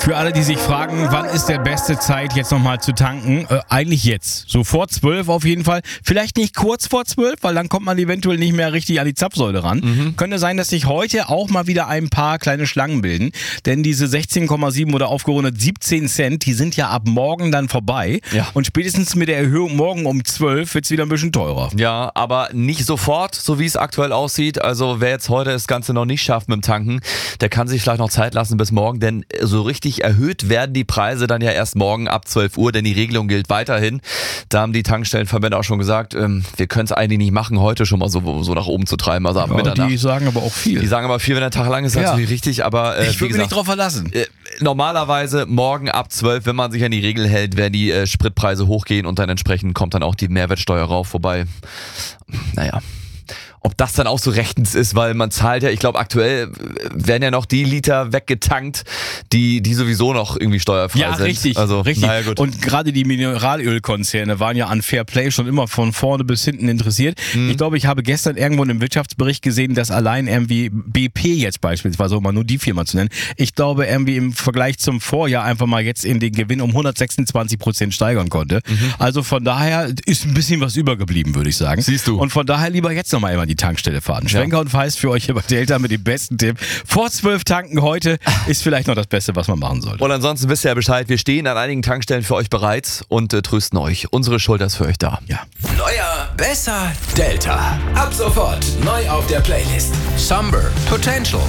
Für alle, die sich fragen, wann ist der beste Zeit, jetzt nochmal zu tanken? Eigentlich jetzt. So vor 12 auf jeden Fall. Vielleicht nicht kurz vor 12, weil dann kommt man eventuell nicht mehr richtig an die Zapfsäule ran. Könnte sein, dass sich heute auch mal wieder ein paar kleine Schlangen bilden. Denn diese 16,7 oder aufgerundet 17 Cent, die sind ja ab morgen dann vorbei. Ja. Und spätestens mit der Erhöhung morgen um 12 wird es wieder ein bisschen teurer. Ja, aber nicht sofort, so wie es aktuell aussieht. Also wer jetzt heute das Ganze noch nicht schafft mit dem Tanken, der kann sich vielleicht noch Zeit lassen bis morgen, denn so richtig erhöht werden die Preise dann ja erst morgen ab 12 Uhr, denn die Regelung gilt weiterhin. Da haben die Tankstellenverbände auch schon gesagt, wir können es eigentlich nicht machen, heute schon mal so nach oben zu treiben, also ab Mitternacht. Die sagen aber auch viel. Die sagen aber viel, wenn der Tag lang ist, natürlich richtig, aber ich würde mich nicht drauf verlassen. Normalerweise morgen ab 12, wenn man sich an die Regel hält, werden die Spritpreise hochgehen und dann entsprechend kommt dann auch die Mehrwertsteuer rauf, wobei, naja. Ob das dann auch so rechtens ist, weil man zahlt ja, ich glaube aktuell werden ja noch die Liter weggetankt, die sowieso noch irgendwie steuerfrei sind. Ja, richtig, also, richtig. Naja, gut. Und gerade die Mineralölkonzerne waren ja an Fairplay schon immer von vorne bis hinten interessiert. Ich glaube, ich habe gestern irgendwo in einem Wirtschaftsbericht gesehen, dass allein irgendwie BP jetzt beispielsweise, um mal nur die Firma zu nennen, ich glaube irgendwie im Vergleich zum Vorjahr einfach mal jetzt in den Gewinn um 126% steigern konnte. Also von daher ist ein bisschen was übergeblieben, würde ich sagen. Siehst du. Und von daher lieber jetzt nochmal immer die Tankstelle fahren. Schwenker und Feist für euch hier bei Delta mit dem besten Tipp. Vor 12 tanken heute ist vielleicht noch das Beste, was man machen sollte. Und ansonsten wisst ihr ja Bescheid, wir stehen an einigen Tankstellen für euch bereit und trösten euch. Unsere Schulter ist für euch da. Ja. Neuer, besser, Delta. Ab sofort neu auf der Playlist. Somber, Potential,